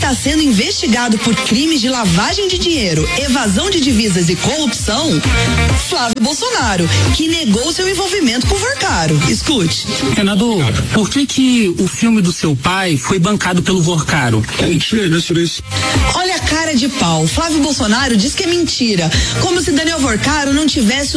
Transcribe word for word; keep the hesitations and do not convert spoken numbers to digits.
está sendo investigado por crimes de lavagem de dinheiro, evasão de divisas e corrupção? Flávio Bolsonaro, que negou seu envolvimento com o Vorcaro. Escute. Senador, por que que o filme do seu pai foi bancado pelo Vorcaro? Olha a cara de pau. Flávio Bolsonaro diz que é mentira, como se Daniel Vorcaro não tivesse